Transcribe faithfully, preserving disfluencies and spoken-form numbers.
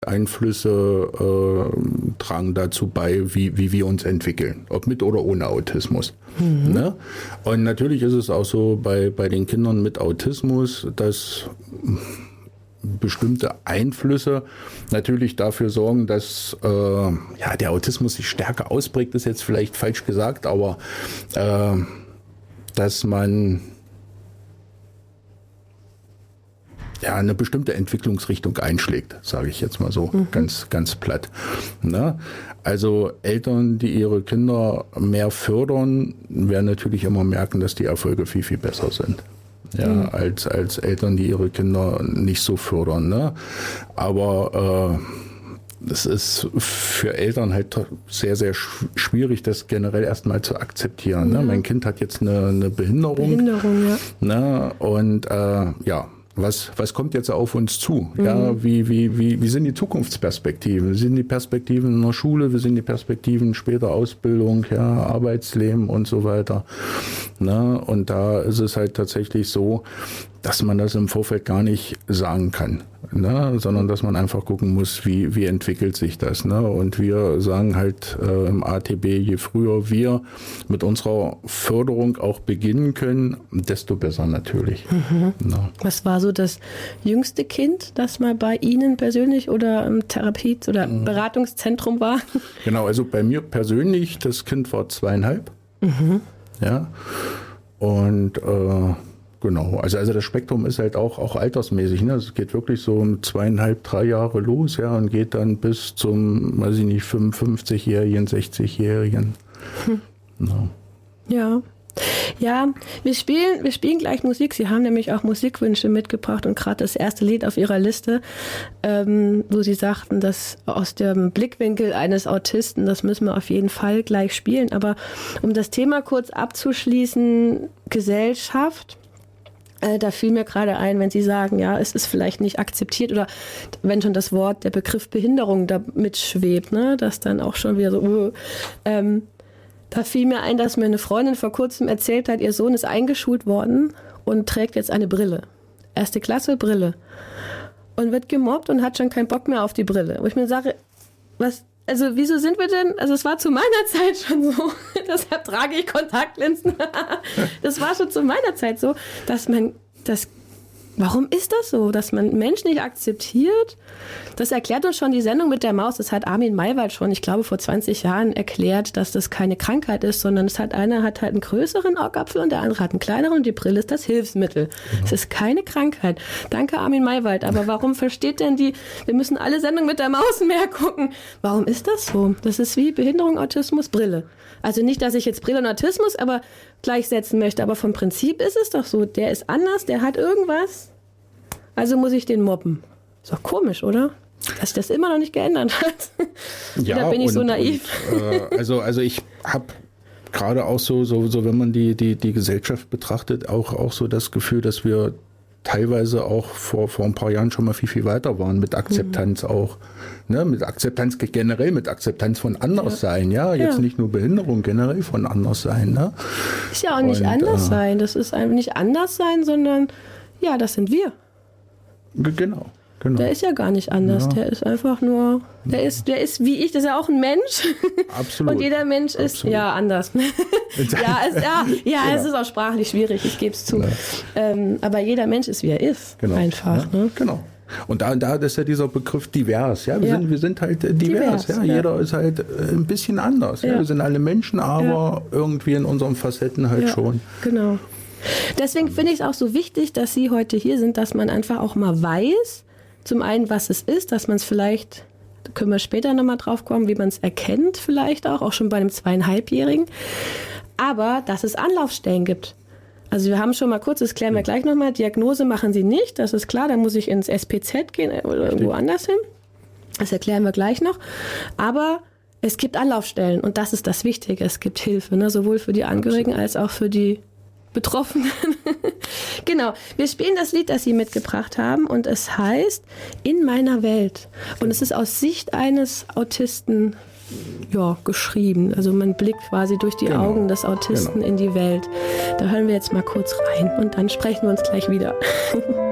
Einflüsse äh, tragen dazu bei, wie, wie wir uns entwickeln, ob mit oder ohne Autismus. Mhm. Ne? Und natürlich ist es auch so bei, bei den Kindern mit Autismus, dass bestimmte Einflüsse natürlich dafür sorgen, dass äh, ja, der Autismus sich stärker ausprägt, ist jetzt vielleicht falsch gesagt, aber äh, dass man ja, eine bestimmte Entwicklungsrichtung einschlägt, sage ich jetzt mal so, mhm. ganz, ganz platt. Ne? Also Eltern, die ihre Kinder mehr fördern, werden natürlich immer merken, dass die Erfolge viel, viel besser sind. Ja, mhm. als, als Eltern, die ihre Kinder nicht so fördern. Ne? Aber äh, das ist für Eltern halt sehr, sehr schwierig, das generell erstmal zu akzeptieren. Ja. Ne? Mein Kind hat jetzt eine, eine Behinderung. Behinderung, ja. Ne? Und äh, ja, Was, was kommt jetzt auf uns zu? Mhm. Ja, wie, wie, wie, wie sind die Zukunftsperspektiven? Wie sind die Perspektiven in der Schule? Wie sind die Perspektiven später Ausbildung, ja, Arbeitsleben und so weiter? Na, und da ist es halt tatsächlich so, dass man das im Vorfeld gar nicht sagen kann, ne? Sondern dass man einfach gucken muss, wie, wie entwickelt sich das. Ne? Und wir sagen halt äh, im A T B, je früher wir mit unserer Förderung auch beginnen können, desto besser natürlich. Mhm. Ne? Was war so das jüngste Kind, das mal bei Ihnen persönlich oder im Therapie- oder mhm. Beratungszentrum war? Genau, also bei mir persönlich, das Kind war zweieinhalb. Mhm. Ja, und äh, genau, also, also das Spektrum ist halt auch, auch altersmäßig. Ne? Es geht wirklich so um zweieinhalb, drei Jahre los, ja, und geht dann bis zum, weiß ich nicht, fünfundfünfzigjährigen, sechzigjährigen. Hm. No. Ja. Ja, wir spielen, wir spielen gleich Musik. Sie haben nämlich auch Musikwünsche mitgebracht und gerade das erste Lied auf Ihrer Liste, ähm, wo Sie sagten, dass aus dem Blickwinkel eines Autisten, das müssen wir auf jeden Fall gleich spielen. Aber um das Thema kurz abzuschließen, Gesellschaft, äh, da fiel mir gerade ein, wenn Sie sagen, ja, es ist vielleicht nicht akzeptiert oder wenn schon das Wort, der Begriff Behinderung da mitschwebt, ne, dass dann auch schon wieder so, uh, ähm, da fiel mir ein, dass mir eine Freundin vor kurzem erzählt hat, ihr Sohn ist eingeschult worden und trägt jetzt eine Brille. Erste Klasse, Brille. Und wird gemobbt und hat schon keinen Bock mehr auf die Brille. Wo ich mir sage, was, also wieso sind wir denn, also es war zu meiner Zeit schon so, deshalb trage ich Kontaktlinsen. Das war schon zu meiner Zeit so, dass man das, warum ist das so, dass man Menschen nicht akzeptiert? Das erklärt uns schon die Sendung mit der Maus. Das hat Armin Maywald schon, ich glaube, vor zwanzig Jahren erklärt, dass das keine Krankheit ist, sondern es hat einer hat halt einen größeren Augapfel und der andere hat einen kleineren und die Brille ist das Hilfsmittel. Es genau. ist keine Krankheit. Danke, Armin Maywald. Aber warum versteht denn die, wir müssen alle Sendungen mit der Maus mehr gucken. Warum ist das so? Das ist wie Behinderung, Autismus, Brille. Also nicht, dass ich jetzt Brille und Autismus aber gleichsetzen möchte, aber vom Prinzip ist es doch so, der ist anders, der hat irgendwas, also muss ich den mobben. Ist doch komisch, oder? Dass sich das immer noch nicht geändert hat. Ja, da bin ich und, so naiv. Und, äh, also, also ich habe gerade auch so, so, so, wenn man die, die, die Gesellschaft betrachtet, auch, auch so das Gefühl, dass wir teilweise auch vor, vor ein paar Jahren schon mal viel, viel weiter waren mit Akzeptanz mhm. auch. Ne? Mit Akzeptanz generell, mit Akzeptanz von Anderssein. Ja, ja jetzt ja. nicht nur Behinderung, generell von Anderssein. Ne? Ist ja auch nicht und, anders äh, sein. Das ist einfach nicht anders sein, sondern ja, das sind wir. Genau. Genau. Der ist ja gar nicht anders, ja. der ist einfach nur, der ist, der ist wie ich, das ist ja auch ein Mensch. Absolut. Und jeder Mensch ist Absolut. ja anders. ja, es, ja, ja genau. es ist auch sprachlich schwierig, ich gebe es zu. Ja. Ähm, aber jeder Mensch ist, wie er ist, genau. einfach. Ja. Ne? Genau. Und da, da ist ja dieser Begriff divers. Ja, wir, ja. Sind, wir sind halt divers. divers ja. Ja. Jeder ist halt ein bisschen anders. Ja. Ja. Wir sind alle Menschen, aber ja. irgendwie in unseren Facetten halt ja. schon. Genau. Deswegen finde ich es auch so wichtig, dass Sie heute hier sind, dass man einfach auch mal weiß, zum einen, was es ist, dass man es vielleicht, da können wir später nochmal drauf kommen, wie man es erkennt vielleicht auch, auch schon bei einem zweieinhalbjährigen, aber dass es Anlaufstellen gibt. Also wir haben schon mal kurz, das klären wir gleich nochmal, Diagnose machen Sie nicht, das ist klar, da muss ich ins S P Z gehen oder irgendwo anders hin. Das erklären wir gleich noch. Aber es gibt Anlaufstellen und das ist das Wichtige, es gibt Hilfe, ne? Sowohl für die Angehörigen als auch für die Betroffenen. Genau, wir spielen das Lied, das Sie mitgebracht haben und es heißt In meiner Welt. Und es ist aus Sicht eines Autisten ja, geschrieben. Also man blickt quasi durch die genau. Augen des Autisten genau. in die Welt. Da hören wir jetzt mal kurz rein und dann sprechen wir uns gleich wieder.